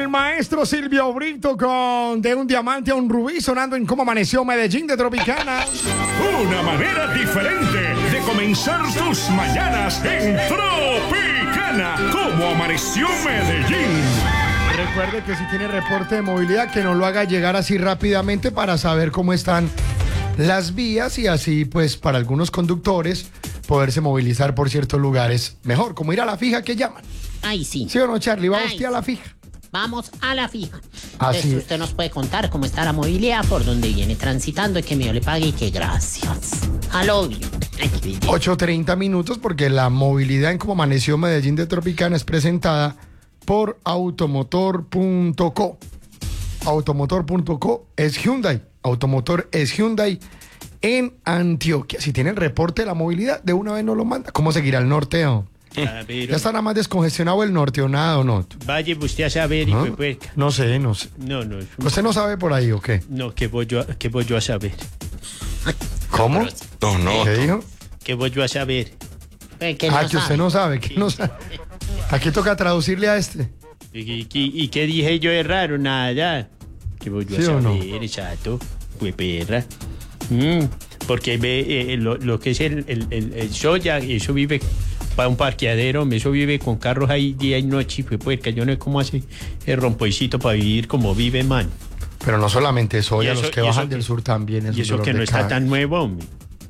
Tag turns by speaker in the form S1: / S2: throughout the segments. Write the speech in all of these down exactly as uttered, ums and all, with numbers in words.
S1: el maestro Silvio Brito con De un diamante a un rubí sonando en Cómo Amaneció Medellín de Tropicana.
S2: Una manera diferente de comenzar tus mañanas en Tropicana. Cómo Amaneció Medellín.
S1: Recuerde que si tiene reporte de movilidad, que nos lo haga llegar así rápidamente para saber cómo están las vías y así, pues, para algunos conductores poderse movilizar por ciertos lugares mejor, como ir a la fija que llaman.
S3: Ay, sí.
S1: ¿Sí o no, Charlie? ¿Va
S3: Ay,
S1: usted a la fija?
S3: Vamos a la fija.
S1: Así
S3: Entonces,
S1: es.
S3: usted nos puede contar cómo está la movilidad, por dónde viene transitando y que mío le pague y que gracias. Al obvio. Ay, qué belleza.
S1: ocho treinta minutos porque la movilidad en Cómo Amaneció Medellín de Tropicana es presentada por automotor punto co. automotor punto co es Hyundai. Automotor es Hyundai en Antioquia. Si tiene el reporte de la movilidad, de una vez nos lo manda. ¿Cómo seguirá el norte? ¿O?
S4: A ver,
S1: ¿Ya está nada más descongestionado el norte o nada o no?
S4: vaya usted a saber,
S1: ¿No?
S4: hijo de puerca.
S1: No sé, no sé.
S4: No, no,
S1: ¿Usted no sabe por ahí o qué?
S4: no, ¿qué voy yo a, qué voy yo a saber?
S1: ¿Cómo?
S5: No, no.
S1: ¿Qué dijo?
S4: ¿Qué voy yo a saber?
S3: Eh, que
S1: Ah,
S3: no
S1: que usted
S3: sabe.
S1: no sabe, que no sabe. Aquí toca traducirle a este.
S4: ¿Y, y- y- y qué dije yo de raro? Nada. ¿Qué voy yo
S1: ¿Sí
S4: a
S1: o no?
S4: saber, exacto? Fue perra. Mm, porque ve eh, lo, lo que es el, el, el, el soya, eso vive para un parqueadero, eso vive con carros ahí día y noche, fue puerca. Yo no sé cómo hace el rompoicito para vivir como vive, man.
S1: Pero no solamente eso,
S4: Y
S1: ya
S4: eso-
S1: los que
S4: y eso
S1: bajan
S4: que-
S1: del sur también. es
S4: Y
S1: un
S4: eso
S1: dolor
S4: que
S1: de
S4: no está
S1: cabeza.
S4: tan nuevo, hombre.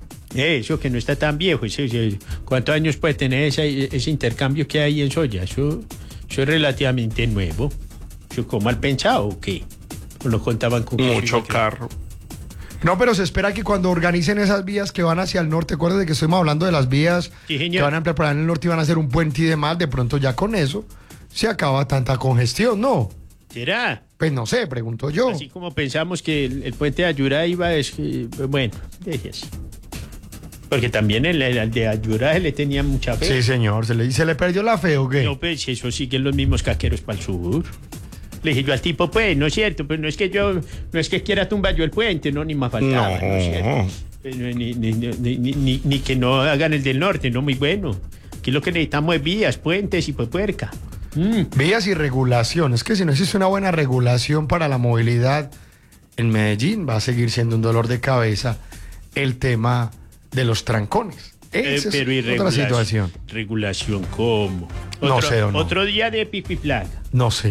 S4: Eso que no está tan viejo. ese- ese- ¿Cuántos años puede tener ese, ese intercambio que hay en soya? Eso, eso es relativamente nuevo. ¿Eso como mal pensado o qué? ¿O lo contaban con
S5: Mucho
S4: que-
S5: carro.
S1: No, pero se espera que cuando organicen esas vías que van hacia el norte, acuérdense que estuvimos hablando de las vías
S4: Sí, señor.
S1: que van a preparar en el norte y van a hacer un puente y demás, de pronto ya con eso se acaba tanta congestión, ¿no?
S4: ¿Será?
S1: Pues no sé, pregunto yo.
S4: Así como pensamos que el, el puente de Ayura iba, es que, bueno, déjese. Porque también el, el de Ayura se le tenía mucha fe.
S1: Sí, señor, ¿se le, se le perdió la fe o qué?
S4: No, pues eso siguen los mismos caqueros para el sur. Le dije yo al tipo, pues, no es cierto, pues no es que yo, no es que quiera tumbar yo el puente, no, ni más faltaba, no,
S5: No.
S4: es cierto. Eh, Ni, ni, ni, ni, ni- ni que no hagan el del norte, no, muy bueno. Aquí lo que necesitamos es vías, puentes y pues puerca. Mm.
S1: Vías y regulación. Es que si no existe una buena regulación para la movilidad en Medellín, va a seguir siendo un dolor de cabeza el tema de los trancones.
S4: Eh,
S1: Esa
S4: pero y
S1: es otra
S4: regulación.
S1: situación.
S4: Regulación, ¿cómo?
S1: No
S4: Otro-
S1: sé, ¿o no?
S4: Otro día de pico y plaga.
S1: No sé.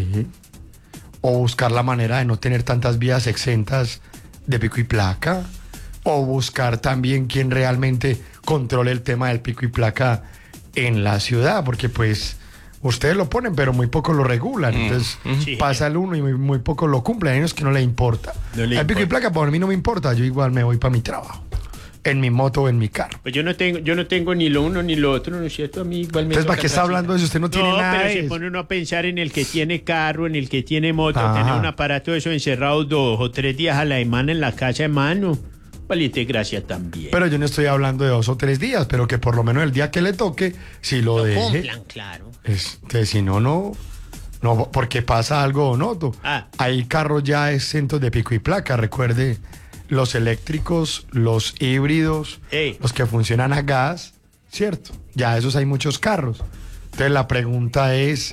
S1: O buscar la manera de no tener tantas vías exentas de pico y placa. O buscar también quien realmente controle el tema del pico y placa en la ciudad. Porque pues ustedes lo ponen, pero muy poco lo regulan. Entonces
S4: Sí.
S1: pasa el uno y muy, muy poco lo cumplen. Hay unos que no le importa.
S4: No le
S1: el pico y
S4: importa.
S1: placa, por mí no me importa. Yo igual me voy para mi trabajo. En mi moto o en mi carro.
S4: Pues yo no tengo, yo no tengo ni lo uno ni lo otro, ¿no es cierto? A mí igual me
S1: Entonces, ¿para
S4: toca
S1: qué está
S4: transitar.
S1: hablando de eso? Usted no tiene nada
S4: pero
S1: de
S4: se
S1: eso.
S4: pone uno a pensar en el que tiene carro, en el que tiene moto,
S1: Ajá.
S4: tener un aparato de eso encerrado dos o tres días a la semana en la casa de mano. Valiente gracia también.
S1: Pero yo no estoy hablando de dos o tres días, pero que por lo menos el día que le toque, si lo,
S3: Lo
S1: deje.
S3: cumplan, claro.
S1: Este, si no, no. No, porque pasa algo, ¿no?
S4: Ah.
S1: Hay carros ya exentos de pico y placa. Recuerde, los eléctricos, los híbridos,
S4: Ey.
S1: los que funcionan a gas, ¿cierto? Ya esos hay muchos carros. Entonces la pregunta es,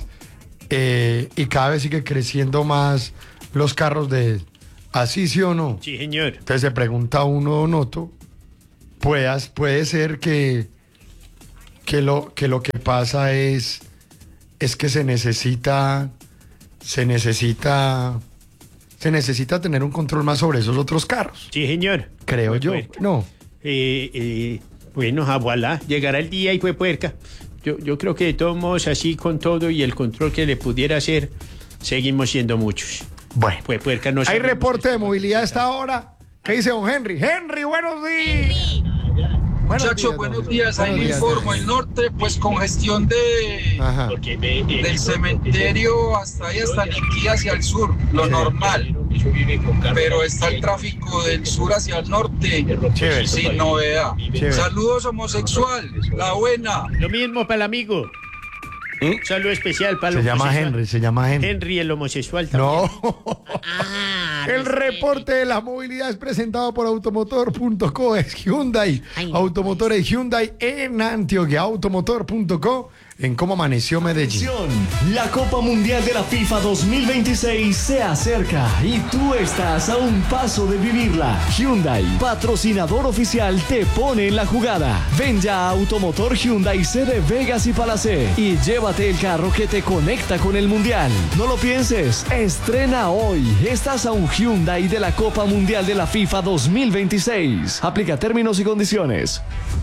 S1: eh, y cada vez sigue creciendo más los carros de así, ¿sí o no?
S4: Sí, señor.
S1: Entonces se pregunta uno, Noto, puedas, puede ser que, que, lo, que lo que pasa es, es que se necesita, se necesita, se necesita tener un control más sobre esos otros carros,
S4: Sí, señor.
S1: creo
S4: Fue
S1: yo.
S4: puerca.
S1: No,
S4: Eh, eh, bueno, ah, voilà, llegará el día y fue puerca. Yo, yo creo que de todos modos, así con todo y el control que le pudiera hacer, seguimos siendo muchos.
S1: bueno.
S4: Fue puerca, no
S1: Hay
S4: sabemos
S1: reporte de
S4: esto.
S1: movilidad a esta hora. ¿Qué dice don Henry? Henry, buenos días. Buenos
S6: Muchachos,
S1: días,
S6: buenos
S1: don-
S6: días. Ahí
S1: buenos
S6: le
S1: días,
S6: informo.
S1: don
S6: El norte, pues congestión de
S1: Ajá.
S4: Porque ve, eh,
S6: del cementerio hasta ahí, hasta Niquí hacia el sur, lo normal.
S4: eso vive con carro.
S6: Pero está el tráfico del sur hacia el norte,
S1: Chévere.
S6: sin novedad.
S1: Chévere.
S6: Saludos, homosexual. La buena.
S4: Lo mismo para el amigo. Un saludo especial para el
S1: Se llama
S4: homosexual.
S1: Henry, se llama Henry.
S4: Henry, el homosexual también.
S1: No.
S3: Ah,
S1: El reporte de la movilidad es presentado por automotor punto co, es Hyundai.
S3: Ay, no
S1: Automotor es Hyundai en Antioquia. automotor punto co en Cómo Amaneció Medellín.
S5: La Copa Mundial de la FIFA dos mil veintiséis se acerca y tú estás a un paso de vivirla. Hyundai, patrocinador oficial, te pone en la jugada. Ven ya a Automotor Hyundai sede Vegas y Palacé y llévate el carro que te conecta con el Mundial. No lo pienses, estrena hoy. Estás a un Hyundai de la Copa Mundial de la FIFA dos mil veintiséis. Aplica términos y condiciones.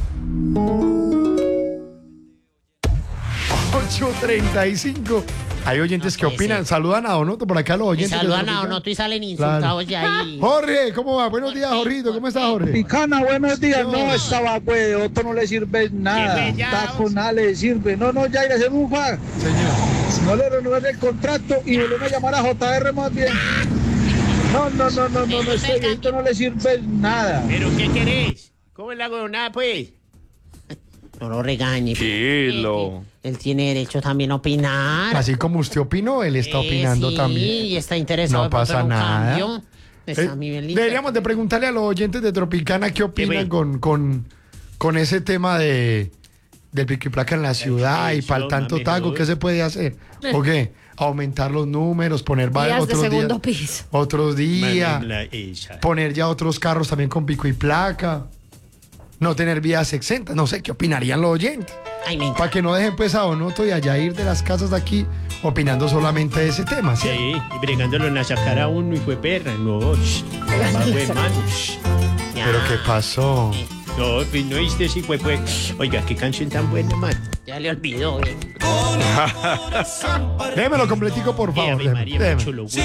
S1: ocho treinta y cinco. Hay oyentes
S3: No
S1: que
S3: puede
S1: opinan.
S3: ser.
S1: Saludan a Donoto por acá los
S3: Me
S1: oyentes. de
S3: saludan a
S1: Tropicana.
S3: Donoto y salen insultados ya ahí.
S1: Jorge, ¿cómo va? Buenos días, Jorrito. ¿Cómo estás, Jorge?
S7: Picana, buenos días.
S1: No.
S7: No, estaba güey, otro no le sirve nada.
S3: Sirve ya,
S7: Está con nada le sirve. No, no, ya, le hacemos un fa.
S1: Señor.
S7: No le renueven el contrato y volvemos a llamar a J R más bien. No, no, no, no, no, no, este viejito no le sirve nada.
S4: ¿Pero qué querés? ¿Cómo es la huevonada, pues?
S3: No lo regañe.
S5: Tranquilo.
S3: Él tiene derecho también a opinar.
S1: Así como usted opinó, él está
S3: Eh,
S1: opinando
S3: sí,
S1: también.
S3: y está interesado
S1: No
S3: de pronto
S1: pasa
S3: en un
S1: nada.
S3: cambio. Está
S1: Eh,
S3: a mi nivel
S1: deberíamos de preguntarle a los oyentes de Tropicana qué opinan
S4: bueno.
S1: con, con, con ese tema de del pico y placa en la ciudad y
S4: eso,
S1: para el tanto
S4: mami,
S1: taco.
S4: joder.
S1: ¿Qué se puede hacer? ¿O qué? Aumentar los números, poner va-
S8: Días de
S1: otros
S8: segundo
S1: días,
S8: piso.
S1: otros días,
S4: Mami, la- esa.
S1: poner ya otros carros también con pico y placa, no tener vías exentas. No sé qué opinarían los oyentes.
S3: Ay, me encanta.
S1: Para que no dejen pues a Donoto y a Yair de las casas de aquí opinando solamente de ese tema, ¿sí?
S4: Sí, y bregándolo en la sacar a uno y fue perra. No, shh, más buen man, shh.
S3: Ya.
S1: Pero ¿qué pasó?
S4: No, pues no viste si fue pues. Oiga, qué canción tan buena, man.
S3: Ya le olvidó. eh.
S1: Démelo completico, por
S4: Eh,
S1: favor.
S4: Ave
S1: démelo,
S4: María,
S1: démelo.
S4: mucho lo